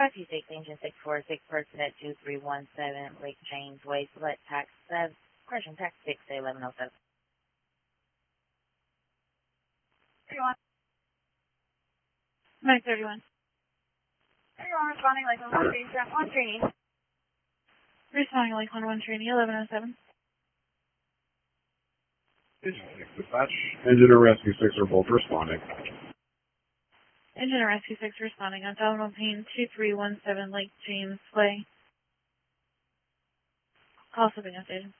Rescue 6, Engine 646, person at 2317 Lake James Way, select tax 7, correction, tax 6 to 1107. 31. Mike 31. 31 responding Lakeland 1 Trini. Responding Lakeland 1 Trini, 1107. Dispatch, Engine and Rescue 6 are both responding. Engine and Rescue 6 responding on Delano Payne 2317 Lake James Way. Call still being updated.